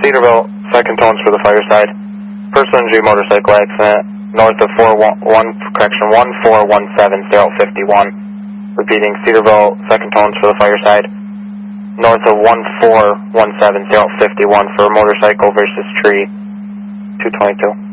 Cedarville, second tones for the fireside. Personal injury motorcycle accident, north of 1417051. Repeating, Cedarville, second tones for the fireside. North of 1417051 for motorcycle versus tree, 222.